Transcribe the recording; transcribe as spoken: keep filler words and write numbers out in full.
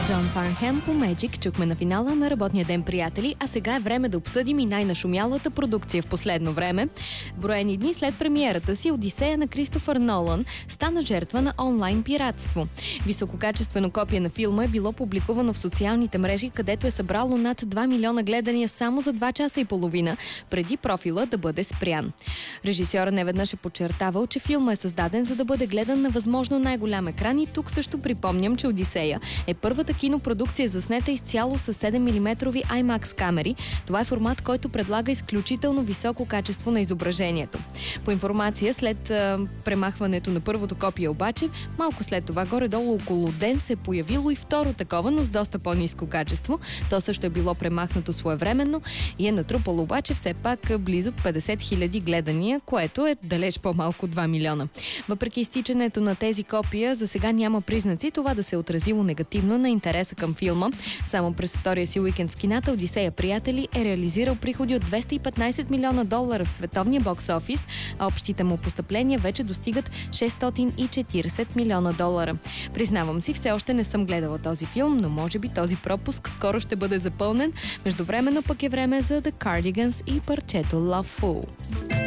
Джон Фарнхем по Magic чухме на финала на работния ден, приятели, а сега е време да обсъдим и най-нашумялата продукция в последно време. Броени дни след премиерата си, Одисея на Кристофър Нолан стана жертва на онлайн пиратство. Висококачествено копие на филма е било публикувано в социалните мрежи, където е събрало над два милиона гледания само за два часа и половина, преди профила да бъде спрян. Режисьорът неведнъж е подчертавал, че филма е създаден за да бъде гледан на възможно най-голям екран, и тук също припомням, че Одисея е първата кинопродукция, заснета изцяло с седем милиметрови IMAX камери. Това е формат, който предлага изключително високо качество на изображението. По информация, след а, премахването на първото копие обаче, малко след това, горе-долу около ден, се е появило и второ такова, но с доста по-ниско качество. То също е било премахнато своевременно и е натрупало обаче все пак близо петдесет хиляди гледания, което е далеч по-малко от два милиона. Въпреки изтичането на тези копия, за сега няма признаци това да се е отразило негативно на интереса към филма. Само през втория си уикенд в кината Одисея, приятели, е реализирал приходи от двеста и петнайсет милиона долара в световния бокс офис, а общите му постъпления вече достигат шестстотин и четирийсет милиона долара. Признавам си, все още не съм гледала този филм, но може би този пропуск скоро ще бъде запълнен. Междувременно пък е време за The Cardigans и парчето Love Fool.